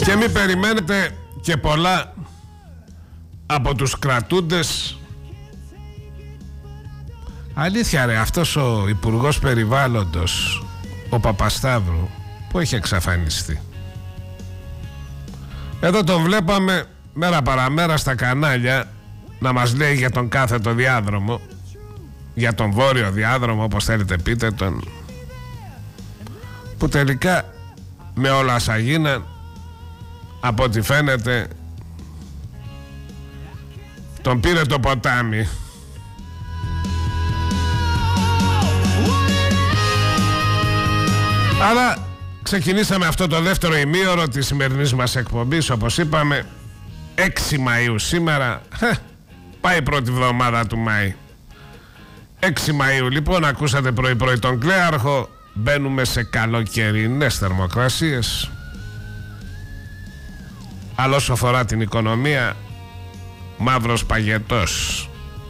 Και μην περιμένετε και πολλά από τους κρατούντες. Αλήθεια ρε, αυτός ο Υπουργός Περιβάλλοντος, ο Παπασταύρου, που έχει εξαφανιστεί. Εδώ τον βλέπαμε μέρα παραμέρα στα κανάλια να μας λέει για τον κάθετο διάδρομο, για τον βόρειο διάδρομο, όπως θέλετε πείτε τον, που τελικά με όλα όσα γίναν, από ό,τι φαίνεται τον πήρε το ποτάμι. Αλλά ξεκινήσαμε αυτό το δεύτερο ημίωρο της σημερινής μας εκπομπής, όπως είπαμε, 6 Μαΐου σήμερα. Πάει η πρώτη εβδομάδα του Μάη. 6 Μαΐου λοιπόν, ακούσατε πρωί-πρωί τον Κλέαρχο. Μπαίνουμε σε καλοκαιρινές θερμοκρασίες. Αλλά όσο αφορά την οικονομία, μαύρος παγετός.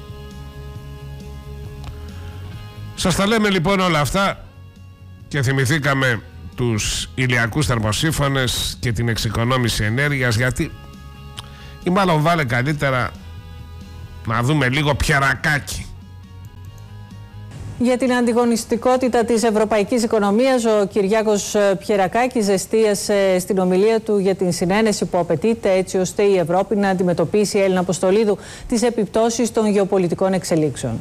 Σας τα λέμε λοιπόν όλα αυτά και θυμηθήκαμε τους ηλιακούς θερμοσύφωνες και την εξοικονόμηση ενέργειας, γιατί ή μάλλον βάλε καλύτερα να δούμε λίγο πιερακάκι. Για την αντιγωνιστικότητα της ευρωπαϊκής οικονομίας, ο Κυριάκος Πιερακάκης εστίασε στην ομιλία του για την συνένεση που απαιτείται έτσι ώστε η Ευρώπη να αντιμετωπίσει, Έλληνα Αποστολίδου, τις επιπτώσεις των γεωπολιτικών εξελίξεων.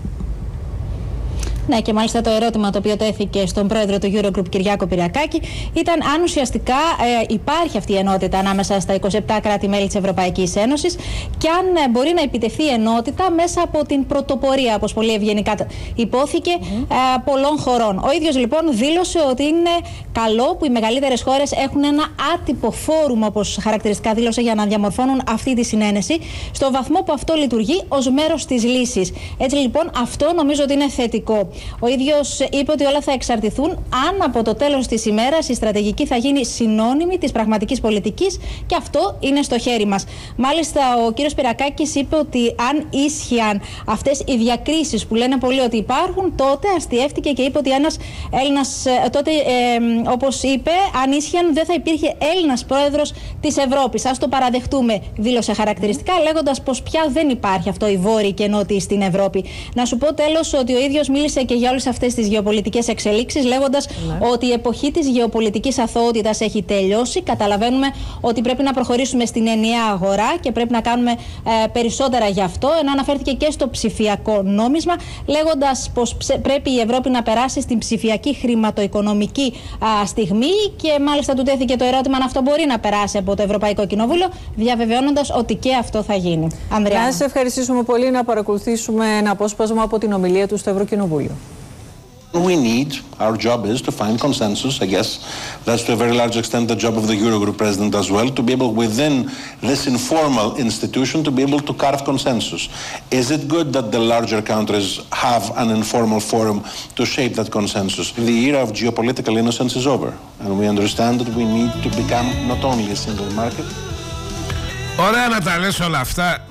Ναι, και μάλιστα το ερώτημα το οποίο τέθηκε στον πρόεδρο του Eurogroup Κυριάκο Πιερακάκη ήταν αν ουσιαστικά υπάρχει αυτή η ενότητα ανάμεσα στα 27 κράτη-μέλη της Ευρωπαϊκής Ένωσης και αν μπορεί να επιτευχθεί ενότητα μέσα από την πρωτοπορία, όπως πολύ ευγενικά υπόθηκε, πολλών χωρών. Ο ίδιος λοιπόν δήλωσε ότι είναι καλό που οι μεγαλύτερες χώρες έχουν ένα άτυπο φόρουμ, όπως χαρακτηριστικά δήλωσε, για να διαμορφώνουν αυτή τη συνένεση, στο βαθμό που αυτό λειτουργεί ως μέρος της λύσης. Έτσι λοιπόν αυτό νομίζω ότι είναι θετικό. Ο ίδιος είπε ότι όλα θα εξαρτηθούν αν από το τέλος της ημέρας η στρατηγική θα γίνει συνώνυμη της πραγματικής πολιτικής, και αυτό είναι στο χέρι μας. Μάλιστα, ο κύριος Πιερακάκης είπε ότι αν ίσχυαν αυτές οι διακρίσεις που λένε πολλοί ότι υπάρχουν, τότε αστιεύτηκε και είπε ότι ένας Έλληνας, τότε όπως είπε, αν ίσχυαν δεν θα υπήρχε Έλληνας πρόεδρος της Ευρώπης. Ας το παραδεχτούμε, δήλωσε χαρακτηριστικά, λέγοντας πως πια δεν υπάρχει αυτό οι βόρειοι και νότιοι στην Ευρώπη. Να σου πω τέλος ότι ο ίδιος μίλησε και για όλες αυτές τις γεωπολιτικές εξελίξεις, λέγοντας ότι η εποχή της γεωπολιτικής αθωότητας έχει τελειώσει. Καταλαβαίνουμε ότι πρέπει να προχωρήσουμε στην ενιαία αγορά και πρέπει να κάνουμε περισσότερα γι' αυτό. Ενώ αναφέρθηκε και στο ψηφιακό νόμισμα, λέγοντας πως πρέπει η Ευρώπη να περάσει στην ψηφιακή χρηματοοικονομική στιγμή, και μάλιστα του τέθηκε το ερώτημα αν αυτό μπορεί να περάσει από το Ευρωπαϊκό Κοινοβούλιο, διαβεβαιώνοντας ότι και αυτό θα γίνει. Ανδριάννα. Να σε ευχαριστήσουμε πολύ, να παρακολουθήσουμε ένα απόσπασμα από την ομιλία του στο Ευρωκοινοβούλιο. We need, our job is to find consensus. I guess that's to a very large extent the job of the Eurogroup president as well, to be able within this informal institution to be able to carve consensus. Is it good that the larger countries have an informal forum to shape that consensus? The era of geopolitical innocence is over, and we understand that we need to become not only a single market. Ωραία να τα λες όλα αυτά.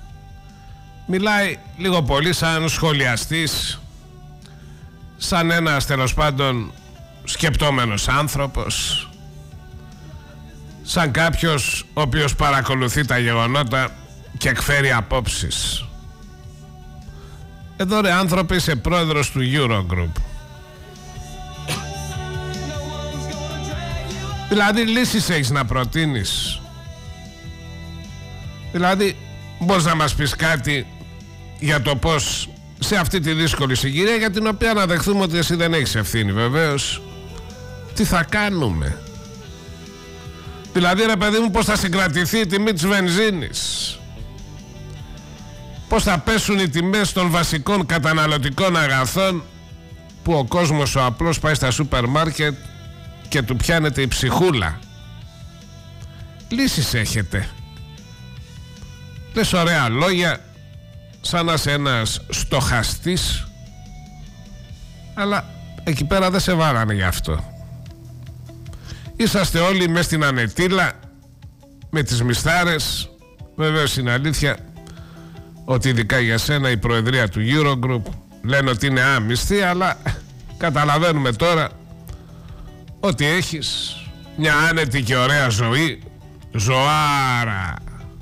Μιλάει λίγο πολύ σαν σχολιαστής, σαν ένας τέλος πάντων σκεπτόμενος άνθρωπος, σαν κάποιος ο οποίος παρακολουθεί τα γεγονότα και εκφέρει απόψεις. Εδώ ρε άνθρωποι, είσαι πρόεδρος του Eurogroup. Δηλαδή λύσεις έχεις να προτείνεις? Δηλαδή μπορείς να μας πεις κάτι για το πώς σε αυτή τη δύσκολη συγκυρία, για την οποία να δεχθούμε ότι εσύ δεν έχεις ευθύνη βεβαίως, τι θα κάνουμε? Δηλαδή ρε παιδί μου, πώς θα συγκρατηθεί η τιμή της βενζίνης, πώς θα πέσουν οι τιμές των βασικών καταναλωτικών αγαθών, που ο κόσμος ο απλός πάει στα σούπερ μάρκετ και του πιάνεται η ψυχούλα. Λύσεις έχετε? Λες ωραία λόγια, σαν να είσαι ένας στοχαστής, αλλά εκεί πέρα δεν σε βάλανε γι' αυτό. Είσαστε όλοι μες στην ανετήλα με τις μισθάρες. Βεβαίως είναι αλήθεια ότι ειδικά για σένα η προεδρία του Eurogroup λένε ότι είναι άμυστη, αλλά καταλαβαίνουμε τώρα ότι έχεις μια άνετη και ωραία ζωή, ζωάρα,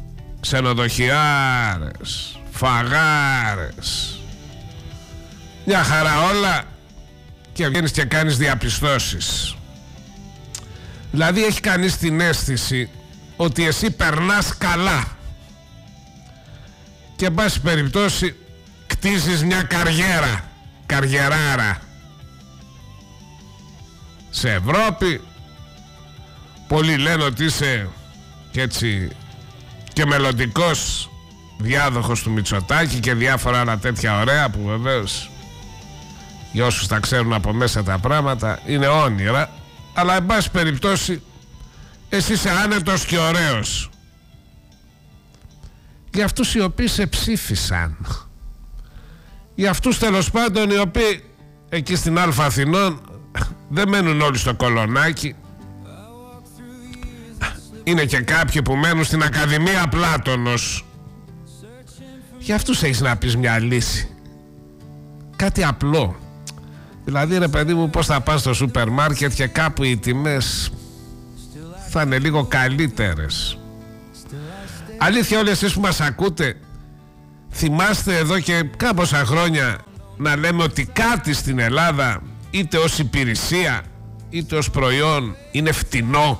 ξενοδοχιάρες, φαγάρες, μια χαρά όλα, και βγαίνεις και κάνεις διαπιστώσεις. Δηλαδή έχει κανείς την αίσθηση ότι εσύ περνάς καλά και εν πάση περιπτώσει κτίζεις μια καριεράρα σε Ευρώπη. Πολλοί λένε ότι είσαι και έτσι και μελλοντικός διάδοχος του Μητσοτάκη και διάφορα άλλα τέτοια ωραία, που βεβαίως για όσους τα ξέρουν από μέσα τα πράγματα είναι όνειρα, αλλά εν πάση περιπτώσει εσύ είσαι άνετος και ωραίος. Για αυτούς οι οποίοι σε ψήφισαν, για αυτούς τέλος πάντων οι οποίοι εκεί στην Αλφα Αθηνών δεν μένουν όλοι στο Κολονάκι, είναι και κάποιοι που μένουν στην Ακαδημία Πλάτωνος. Για αυτούς έχεις να πεις μια λύση, κάτι απλό. Δηλαδή ρε παιδί μου, πώς θα πας στο σούπερ μάρκετ και κάπου οι τιμές θα είναι λίγο καλύτερες. Αλήθεια, όλοι εσείς που μας ακούτε, θυμάστε εδώ και κάμποσα χρόνια να λέμε ότι κάτι στην Ελλάδα, είτε ως υπηρεσία είτε ως προϊόν, είναι φτηνό?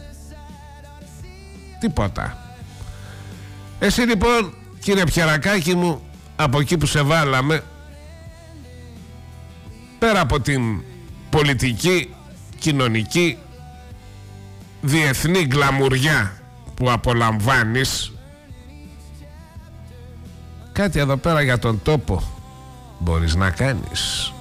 Τίποτα. Εσύ λοιπόν, κύριε Πιερακάκη μου, από εκεί που σε βάλαμε, πέρα από την πολιτική, κοινωνική, διεθνή γκλαμουριά που απολαμβάνεις, κάτι εδώ πέρα για τον τόπο μπορείς να κάνεις?